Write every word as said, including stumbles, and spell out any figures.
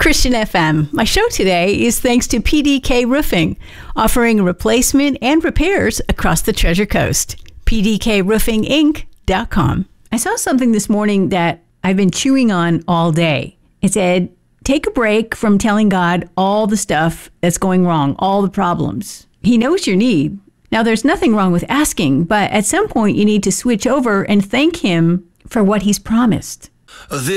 Christian F M. My show today is thanks to P D K Roofing, offering replacement and repairs across the Treasure Coast. P D K roofing inc dot com. I saw something this morning that I've been chewing on all day. It said, take a break from telling God all the stuff that's going wrong, all the problems. He knows your need. Now, there's nothing wrong with asking, but at some point you need to switch over and thank him for what he's promised. This